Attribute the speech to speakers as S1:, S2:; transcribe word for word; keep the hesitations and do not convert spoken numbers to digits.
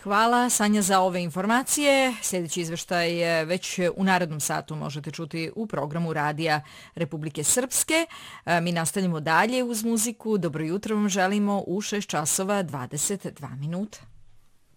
S1: Hvala Sanja za ove informacije. Sljedeći izveštaj već u narednom satu možete čuti u programu Radija Republike Srpske. Mi nastavljamo dalje uz muziku. Dobro jutro vam želimo u šest časova dvadeset dva minuta.